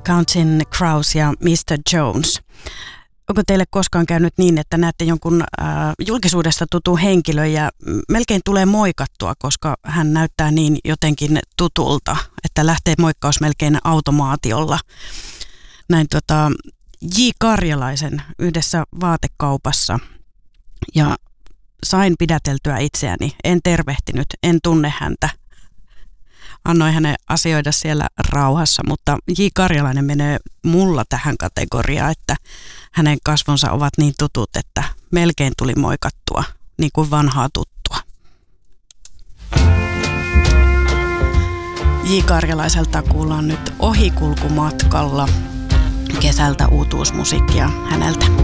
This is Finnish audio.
Counting Crows ja Mr. Jones. Onko teille koskaan käynyt niin, että näette jonkun julkisuudesta tutun henkilön ja melkein tulee moikattua, koska hän näyttää niin jotenkin tutulta, että lähtee moikkaus melkein automaatiolla? Näin J. Karjalaisen yhdessä vaatekaupassa ja sain pidäteltyä itseäni. En tervehtinyt, en tunne häntä. Annoin hänen asioida siellä rauhassa, mutta J. Karjalainen menee mulla tähän kategoriaan, että hänen kasvonsa ovat niin tutut, että melkein tuli moikattua, niin kuin vanhaa tuttua. J. Karjalaiselta kuullaan nyt Ohikulkumatkalla kesältä uutuusmusiikkia häneltä.